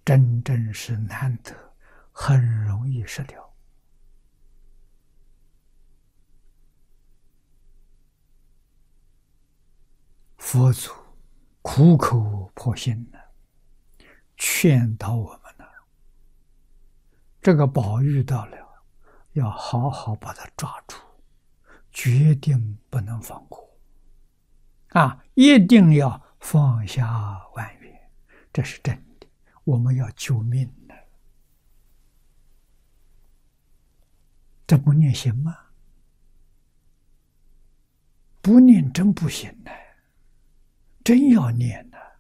真正是难得，很容易失掉。佛祖苦口婆心的劝导我们了，这个宝遇到了，要好好把它抓住，决定不能放过一定要放下万缘，这是真的。我们要救命的，这不念行吗？不念真不行呢，真要念的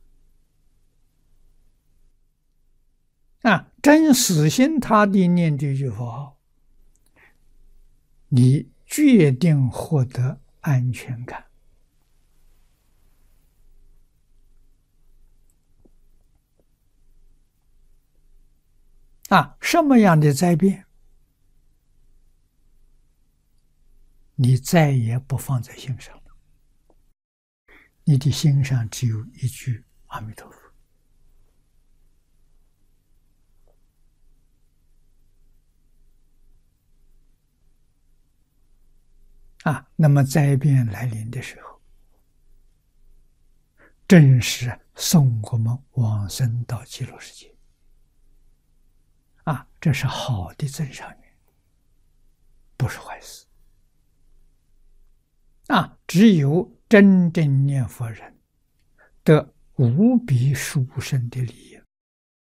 真死心塌地念这句佛号，你决定获得安全感。什么样的灾变，你再也不放在心上了，你的心上只有一句阿弥陀佛。那么灾变来临的时候，正是送我们往生到极乐世界这是好的增上缘，不是坏事只有真正念佛人得无比殊胜的利益。